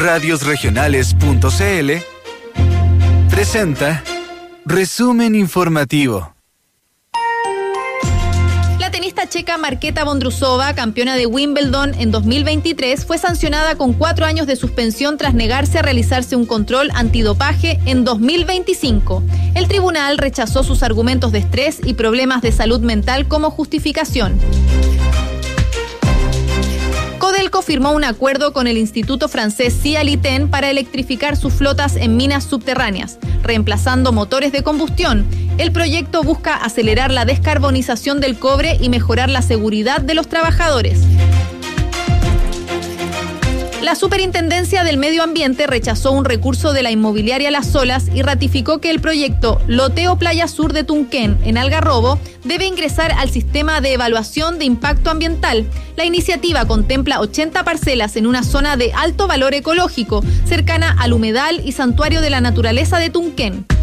Radiosregionales.cl presenta Resumen Informativo. La tenista checa Marketa Vondrousova, campeona de Wimbledon en 2023, fue sancionada con 4 años de suspensión tras negarse a realizarse un control antidopaje en 2025. El tribunal rechazó sus argumentos de estrés y problemas de salud mental como justificación. Codelco firmó un acuerdo con el instituto francés Cialiten para electrificar sus flotas en minas subterráneas, reemplazando motores de combustión. El proyecto busca acelerar la descarbonización del cobre y mejorar la seguridad de los trabajadores. La Superintendencia del Medio Ambiente rechazó un recurso de la inmobiliaria Las Olas y ratificó que el proyecto Loteo Playa Sur de Tunquén, en Algarrobo, debe ingresar al sistema de evaluación de impacto ambiental. La iniciativa contempla 80 parcelas en una zona de alto valor ecológico, cercana al humedal y santuario de la naturaleza de Tunquén.